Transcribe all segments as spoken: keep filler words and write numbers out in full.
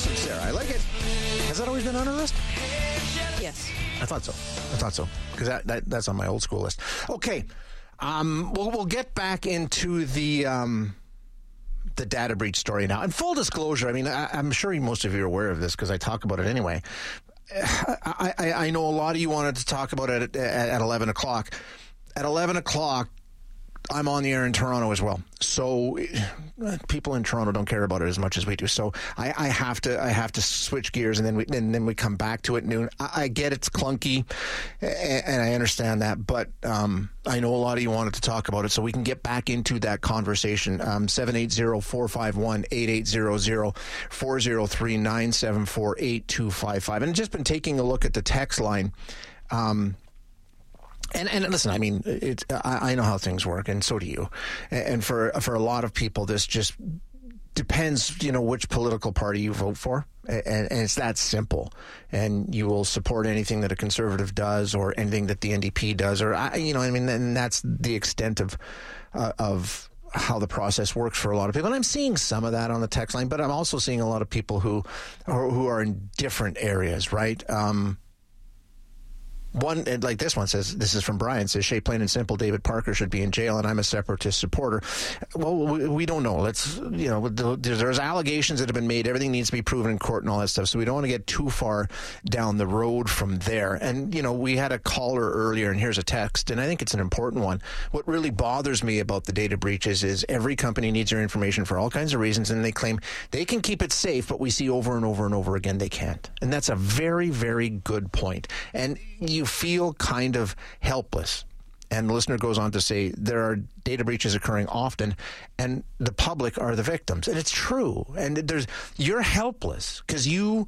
from Sarah. I like it. Has that always been on our list? Yes. I thought so. I thought so. Because that, that, that's on my old school list. Okay. Um, we'll, we'll get back into the... Um, the data breach story now. And full disclosure, I mean, I, I'm sure most of you are aware of this because I talk about it anyway. I, I, I know a lot of you wanted to talk about it at, at, at eleven o'clock. At eleven o'clock, I'm on the air in Toronto as well. So people in Toronto don't care about it as much as we do. So I, I have to I have to switch gears, and then we and then we come back to it at noon. I, I get it's clunky, and I understand that, but um, I know a lot of you wanted to talk about it, so we can get back into that conversation. Um, seven eight zero, four five one, eight eight zero zero, four zero three, nine seven four, eight two five five. And I've just been taking a look at the text line. Um And and listen, I mean, it's, I, I know how things work, and so do you. And for for a lot of people, this just depends, you know, which political party you vote for, and, and it's that simple. And you will support anything that a conservative does, or anything that the N D P does, or you know, I mean, and that's the extent of uh, of how the process works for a lot of people. And I'm seeing some of that on the text line, but I'm also seeing a lot of people who are, who are in different areas, right? Um, One, like this one says, this is from Brian, says, Shay, plain and simple, David Parker should be in jail and I'm a separatist supporter. Well, we, we don't know. Let's, you know, there's, there's allegations that have been made. Everything needs to be proven in court and all that stuff. So we don't want to get too far down the road from there. And, you know, we had a caller earlier, and here's a text, and I think it's an important one. What really bothers me about the data breaches is every company needs your information for all kinds of reasons, and they claim they can keep it safe, but we see over and over and over again they can't. And that's a very, very good point. And you You feel kind of helpless. And the listener goes on to say there are data breaches occurring often, and the public are the victims. And it's true. And there's you're helpless because you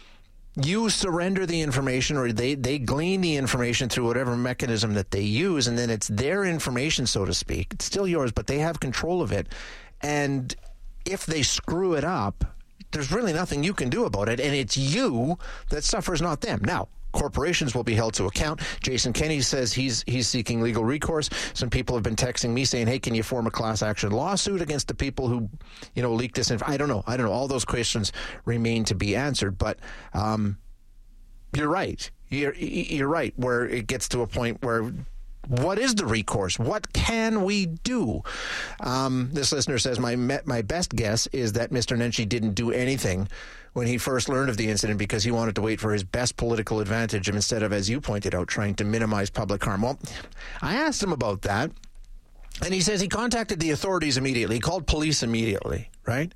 you surrender the information, or they, they glean the information through whatever mechanism that they use, and then it's their information, so to speak. It's still yours, but they have control of it. And if they screw it up, there's really nothing you can do about it, and it's you that suffers, not them. Now, corporations will be held to account. Jason Kenney says he's he's seeking legal recourse. Some people have been texting me saying, hey, can you form a class action lawsuit against the people who, you know, leaked this info? I don't know. I don't know. All those questions remain to be answered. But um, you're right. You're, you're right, where it gets to a point where what is the recourse? What can we do? Um, this listener says, my my best guess is that Mister Nenshi didn't do anything when he first learned of the incident because he wanted to wait for his best political advantage instead of, as you pointed out, trying to minimize public harm. Well, I asked him about that, and he says he contacted the authorities immediately. He called police immediately, right?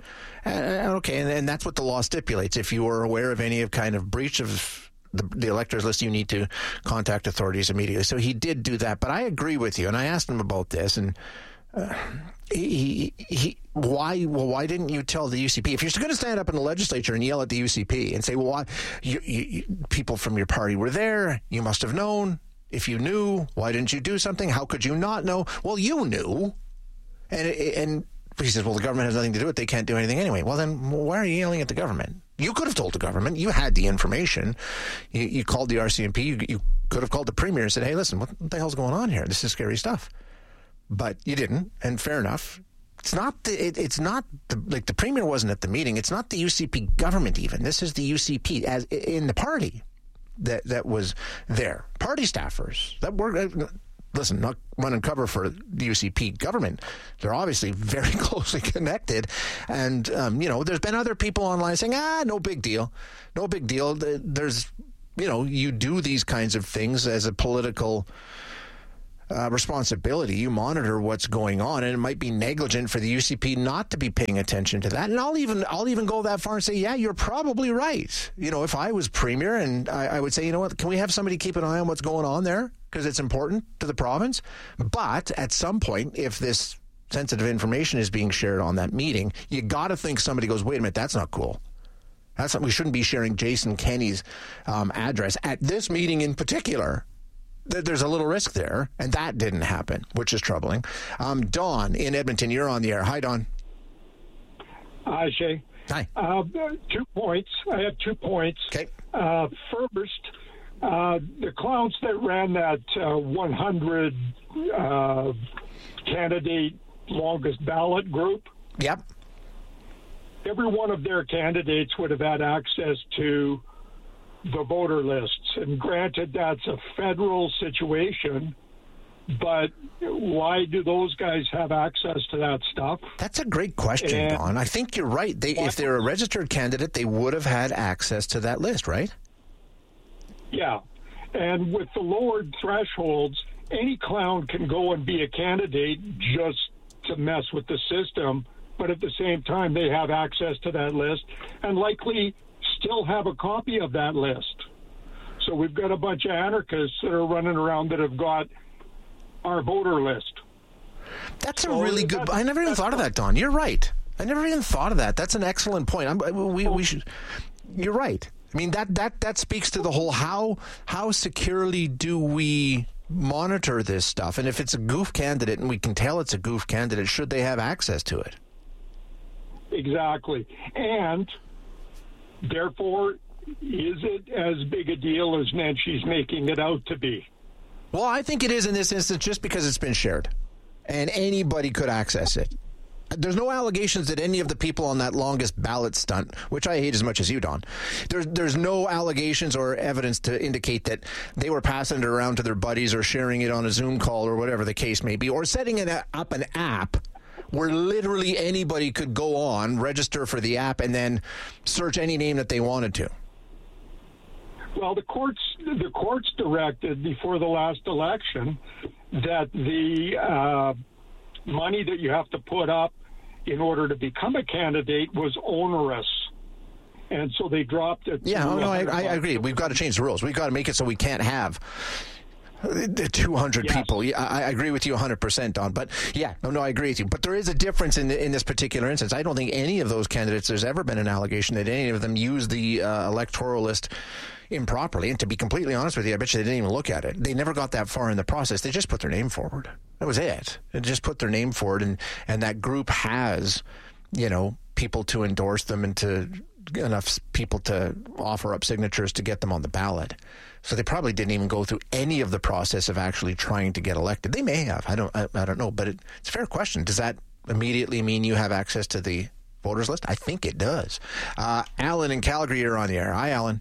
Uh, okay, and, and that's what the law stipulates. If you are aware of any of kind of breach of The, the electors list, you need to contact authorities immediately. So he did do that. But I agree with you, and I asked him about this, and uh, he, he, why, well, why didn't you tell the U C P? If you're going to stand up in the legislature and yell at the U C P and say, well, why, you, you, people from your party were there, you must have known. If you knew, why didn't you do something? How could you not know? Well, you knew, and and he says, well, the government has nothing to do with it. They can't do anything anyway. Well, then why are you yelling at the government? You could have told the government. You had the information. You, you called the R C M P. You, you could have called the premier and said, hey, listen, what the hell's going on here? This is scary stuff. But you didn't, and fair enough. It's not the, it, it's not the, like the premier wasn't at the meeting. It's not the U C P government even. This is the U C P as in the party that, that was there. Party staffers that were... Listen, not running cover for the U C P government. They're obviously very closely connected. And, um, you know, there's been other people online saying, ah, no big deal. No big deal. There's, you know, you do these kinds of things as a political uh, responsibility. You monitor what's going on, and it might be negligent for the U C P not to be paying attention to that. And I'll even I'll even go that far and say, yeah, you're probably right. You know, if I was premier, and I, I would say, you know what, can we have somebody keep an eye on what's going on there? Because it's important to the province. But at some point, if this sensitive information is being shared on that meeting, you got to think somebody goes, wait a minute, that's not cool. That's not, we shouldn't be sharing Jason Kenney's um, address at this meeting in particular. There's a little risk there, and that didn't happen, which is troubling. Um, Don in Edmonton, you're on the air. Hi, Don. Hi, Shay. Hi. Uh, two points. I have two points. Okay. Uh, first, uh, the clowns that ran that uh, one hundred uh, candidate longest ballot group. Yep. every one of their candidates would have had access to the voter lists. And granted, that's a federal situation, but why do those guys have access to that stuff? That's a great question, and Don. I think you're right. They, if they're a registered candidate, they would have had access to that list, right? Yeah. And with the lowered thresholds, any clown can go and be a candidate just to mess with the system, but at the same time, they have access to that list and likely still have a copy of that list. So we've got a bunch of anarchists that are running around that have got our voter list. That's so a really good... I never even thought of that, Don. You're right. I never even thought of that. That's an excellent point. I'm, we, we should... You're right. I mean, that, that, that speaks to the whole how how securely do we monitor this stuff? And if it's a goof candidate and we can tell it's a goof candidate, should they have access to it? Exactly. And therefore, is it as big a deal as Nancy's making it out to be? Well, I think it is in this instance just because it's been shared and anybody could access it. There's no allegations that any of the people on that longest ballot stunt, which I hate as much as you, Don, there's there's no allegations or evidence to indicate that they were passing it around to their buddies or sharing it on a Zoom call or whatever the case may be, or setting it up an app where literally anybody could go on, register for the app, and then search any name that they wanted to. Well, the courts the courts directed before the last election that the uh, money that you have to put up in order to become a candidate was onerous. And so they dropped it. Yeah, oh, no, I, I agree. We've got to change the rules. We've got to make it so we can't have two hundred yes. people. Yeah, I, I agree with you one hundred percent, Don. But yeah, no, no, I agree with you. But there is a difference in the, in this particular instance. I don't think any of those candidates, there's ever been an allegation that any of them used the uh, electoral list improperly. And to be completely honest with you, I bet you they didn't even look at it. They never got that far in the process. They just put their name forward. That was it. They just put their name forward, and, and that group has, you know, people to endorse them and to enough people to offer up signatures to get them on the ballot. So they probably didn't even go through any of the process of actually trying to get elected. They may have. I don't. I, I don't know. But it, it's a fair question. Does that immediately mean you have access to the voters list? I think it does. Uh, Alan in Calgary, you're on the air. Hi, Alan.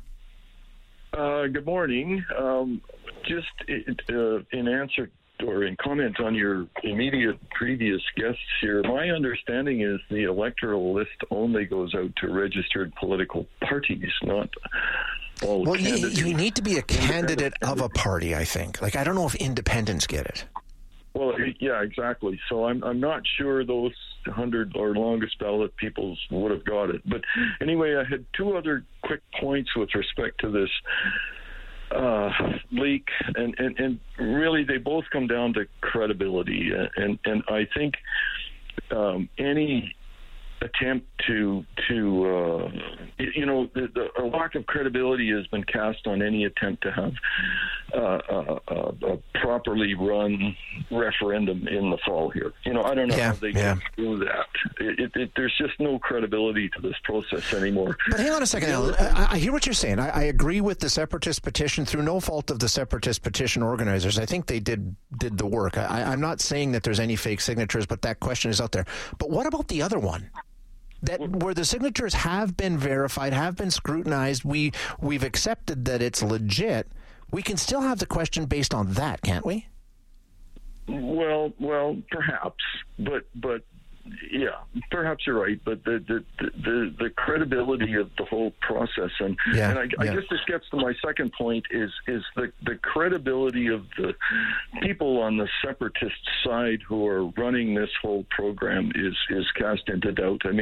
Uh, good morning. Um, just uh, in answer or in comment on your immediate previous guests here, my understanding is the electoral list only goes out to registered political parties, not all well, candidates. You, you need to be a candidate of a party, I think. Like, I don't know if independents get it. Well, yeah, exactly. So I'm I'm not sure those hundred or longest ballot peoples would have got it. But anyway, I had two other quick points with respect to this uh, leak, and, and, and really they both come down to credibility. And and I think um, any attempt to to uh, you know the, the a lack of credibility has been cast on any attempt to have uh, a, a, a properly run referendum in the fall here. You know, I don't know yeah, how they yeah. can do that. It, it, it, there's just no credibility to this process anymore. But hang on a second, Alan. I, I hear what you're saying. I, I agree with the separatist petition through no fault of the separatist petition organizers. I think they did did the work. I, I'm not saying that there's any fake signatures, but that question is out there. But what about the other one? That where the signatures have been verified, have been scrutinized, we we've accepted that it's legit. We can still have the question based on that, can't we? Well, well, perhaps, but but yeah, perhaps you're right. But the the the, the credibility of the whole process, and yeah, and I, yeah. I guess this gets to my second point is is the the credibility of the people on the separatist side who are running this whole program is is cast into doubt. I mean.